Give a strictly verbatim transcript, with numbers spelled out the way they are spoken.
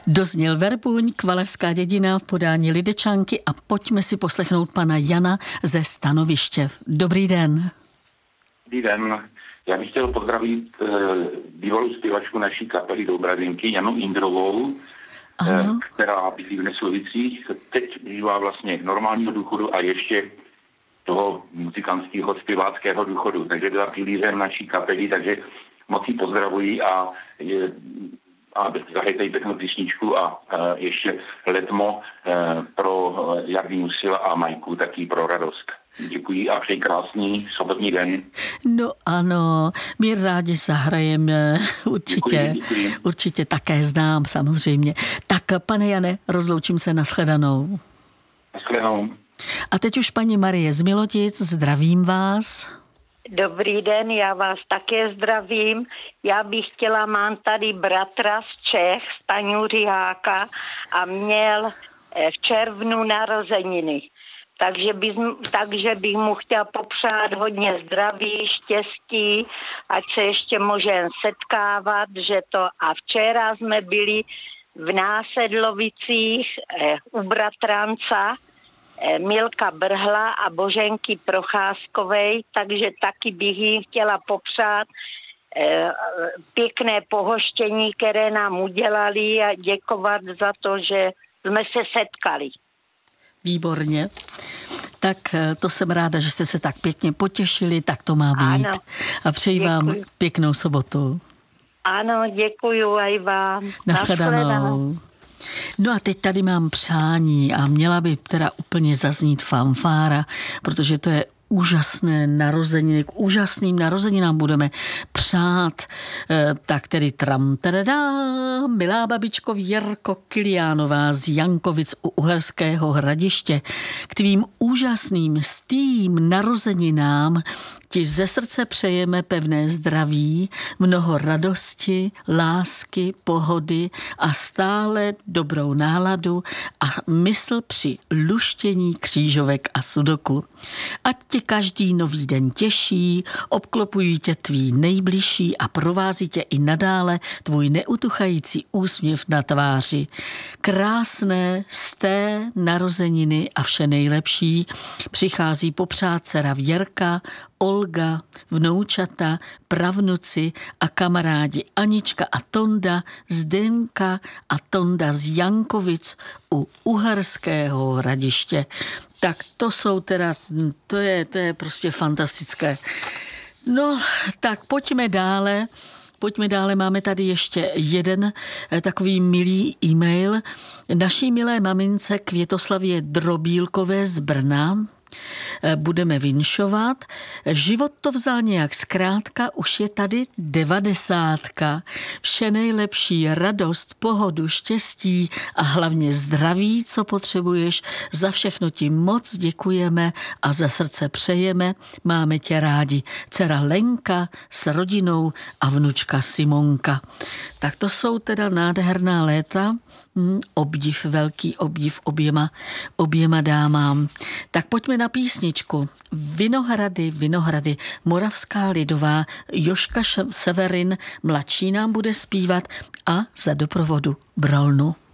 Dozněl Verbuň, Kvalevská dědina v podání Lidečanky a pojďme si poslechnout pana Jana ze Stanoviště. Dobrý den. Dobrý den. Já bych chtěl pozdravit e, bývalou zpěvačku naší kapely Dobravinky, Janu Indrovou, e, která bydlí v Neslovicích. Teď žívá vlastně normálního důchodu a ještě toho muzikantského zpěváckého důchodu. Takže byla pilířem naší kapely, takže moc jí pozdravuji a je, a zahejte pěknou písničku a e, ještě letmo e, pro Jardy Musila a Majku, taky pro radost. Děkuji a přeji krásný sobotní den. No ano, my rádi zahrajeme, určitě, děkuji, děkuji. určitě také znám samozřejmě. Tak pane Jane, rozloučím se, nashledanou. Nashledanou. A teď už paní Marie z Milotic, zdravím vás. Dobrý den, já vás také zdravím. Já bych chtěla, mám tady bratra z Čech, Staňu Řiháka a měl v červnu narozeniny. Takže, bych, takže bych mu chtěla popřát hodně zdraví, štěstí, ať se ještě můžeme setkávat, že to a včera jsme byli v Násedlovicích eh, u bratranca eh, Milka Brhla a Boženky Procházkovej, takže taky bych jim chtěla popřát eh, pěkné pohoštění, které nám udělali a děkovat za to, že jsme se setkali. Výborně. Tak to jsem ráda, že jste se tak pěkně potěšili, tak to má být. Ano, a přeji děkuji. vám pěknou sobotu. Ano, děkuju aj vám. Nashledanou. No a teď tady mám přání a měla by teda úplně zaznít fanfára, protože to je úžasné narozeniny, k úžasným narozeninám budeme přát. E, tak tedy tram, tadadá, milá babičko Věrko Kiliánová z Jankovic u Uherského Hradiště. K tvým úžasným stým narozeninám ti ze srdce přejeme pevné zdraví, mnoho radosti, lásky, pohody a stále dobrou náladu a mysl při luštění křížovek a sudoku. Ať tě každý nový den těší, obklopují tě tví nejbližší a provází tě i nadále tvůj neutuchající úsměv na tváři. Krásné z té narozeniny a vše nejlepší přichází popřát dcera Věrka, Olga, vnoučata, pravnuci a kamarádi Anička a Tonda, Zdenka a Tonda z Jankovic u Uherského Hradiště. Tak to jsou teda, to je, to je prostě fantastické. No, tak pojďme dále. Pojďme dále, máme tady ještě jeden takový milý e-mail. Naší milé mamince Květoslavě Drobílkové z Brna budeme vinšovat. Život to vzal nějak zkrátka, už je tady devadesátka. Vše nejlepší, radost, pohodu, štěstí a hlavně zdraví, co potřebuješ. Za všechno ti moc děkujeme a ze srdce přejeme. Máme tě rádi. Dcera Lenka s rodinou a vnučka Simonka. Tak to jsou teda nádherná léta. Hmm, obdiv, velký obdiv oběma, oběma dámám. Tak pojďme na písničku. Vinohrady, Vinohrady, Moravská lidová, Jožka Severin, mladší nám bude zpívat a za doprovodu Brolnu.